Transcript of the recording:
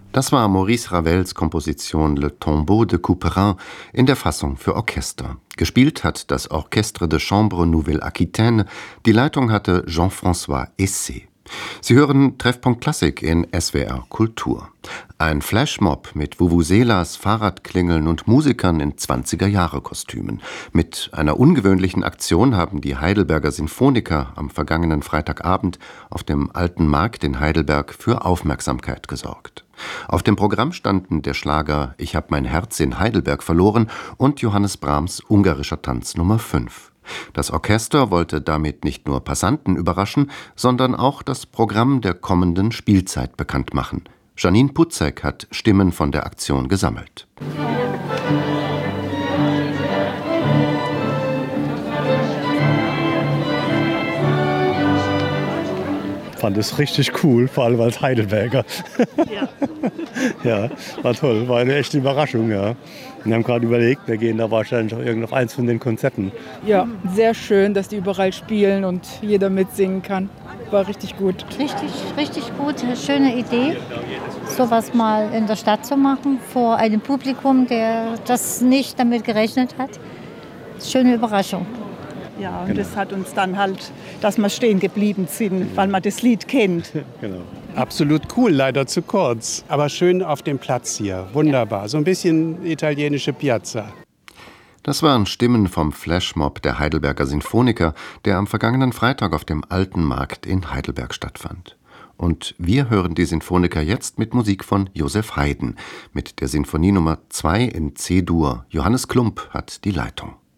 Das war Maurice Ravels Komposition Le Tombeau de Couperin in der Fassung für Orchester. Gespielt hat das Orchestre de Chambre Nouvelle-Aquitaine. Die Leitung hatte Jean-François Essé. Sie hören Treffpunkt Klassik in SWR Kultur. Ein Flashmob mit Vuvuzelas, Fahrradklingeln und Musikern in 20er-Jahre-Kostümen. Mit einer ungewöhnlichen Aktion haben die Heidelberger Sinfoniker am vergangenen Freitagabend auf dem Alten Markt in Heidelberg für Aufmerksamkeit gesorgt. Auf dem Programm standen der Schlager »Ich hab mein Herz in Heidelberg verloren« und Johannes Brahms' Ungarischer Tanz Nummer 5. Das Orchester wollte damit nicht nur Passanten überraschen, sondern auch das Programm der kommenden Spielzeit bekannt machen. Janine Putzek hat Stimmen von der Aktion gesammelt. Ich fand es richtig cool, vor allem als Heidelberger. Ja. Ja, war toll, war eine echte Überraschung, ja. Wir haben gerade überlegt, wir gehen da wahrscheinlich auch auf eins von den Konzerten. Ja, sehr schön, dass die überall spielen und jeder mitsingen kann. War richtig gut. Richtig gut, schöne Idee, sowas mal in der Stadt zu machen, vor einem Publikum, der das nicht damit gerechnet hat. Schöne Überraschung. Ja, und das hat uns dann halt, dass wir stehen geblieben sind, weil man das Lied kennt. Genau. Absolut cool, leider zu kurz. Aber schön auf dem Platz hier, wunderbar. So ein bisschen italienische Piazza. Das waren Stimmen vom Flashmob der Heidelberger Sinfoniker, der am vergangenen Freitag auf dem Alten Markt in Heidelberg stattfand. Und wir hören die Sinfoniker jetzt mit Musik von Joseph Haydn, mit der Sinfonie Nummer 2 in C-Dur. Johannes Klump hat die Leitung.